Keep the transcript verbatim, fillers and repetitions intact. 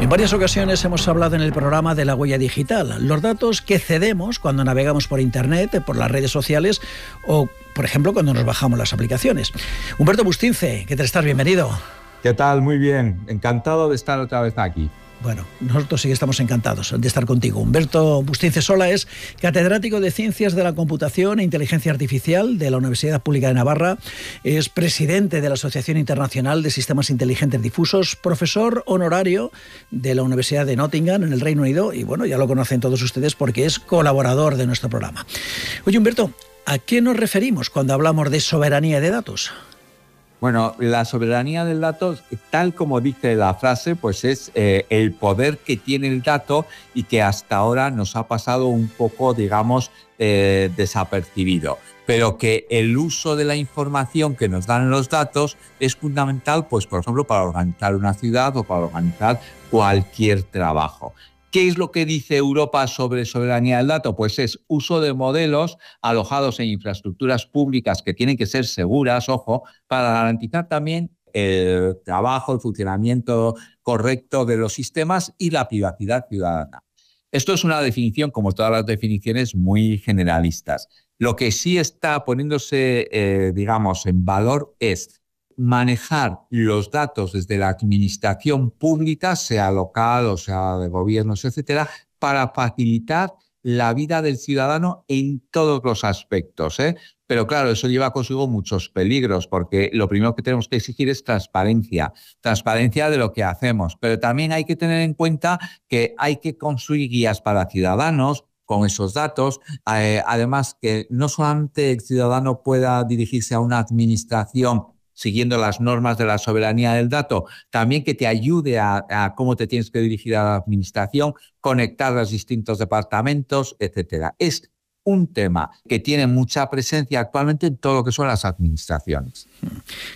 En varias ocasiones hemos hablado en el programa de la huella digital, los datos que cedemos cuando navegamos por Internet, por las redes sociales o, por ejemplo, cuando nos bajamos las aplicaciones. Humberto Bustince, ¿qué tal estás? Bienvenido. ¿Qué tal? Muy bien. Encantado de estar otra vez aquí. Bueno, nosotros sí que estamos encantados de estar contigo. Humberto Bustince Sola es catedrático de Ciencias de la Computación e Inteligencia Artificial de la Universidad Pública de Navarra, es presidente de la Asociación Internacional de Sistemas Inteligentes Difusos, profesor honorario de la Universidad de Nottingham en el Reino Unido y, bueno, ya lo conocen todos ustedes porque es colaborador de nuestro programa. Oye, Humberto, ¿a qué nos referimos cuando hablamos de soberanía de datos? Bueno, la soberanía del dato, tal como dice la frase, pues es eh, el poder que tiene el dato y que hasta ahora nos ha pasado un poco, digamos, eh, desapercibido. Pero que el uso de la información que nos dan los datos es fundamental, pues, por ejemplo, para organizar una ciudad o para organizar cualquier trabajo. ¿Qué es lo que dice Europa sobre soberanía del dato? Pues es uso de modelos alojados en infraestructuras públicas que tienen que ser seguras, ojo, para garantizar también el trabajo, el funcionamiento correcto de los sistemas y la privacidad ciudadana. Esto es una definición, como todas las definiciones, muy generalistas. Lo que sí está poniéndose, eh, digamos, en valor es manejar los datos desde la administración pública, sea local o sea de gobiernos, etcétera, para facilitar la vida del ciudadano en todos los aspectos, ¿eh? Pero claro, eso lleva consigo muchos peligros, porque lo primero que tenemos que exigir es transparencia, transparencia de lo que hacemos, pero también hay que tener en cuenta que hay que construir guías para ciudadanos con esos datos, eh, además que no solamente el ciudadano pueda dirigirse a una administración siguiendo las normas de la soberanía del dato, también que te ayude a, a cómo te tienes que dirigir a la administración, conectar los distintos departamentos, etcétera. Es un tema que tiene mucha presencia actualmente en todo lo que son las administraciones.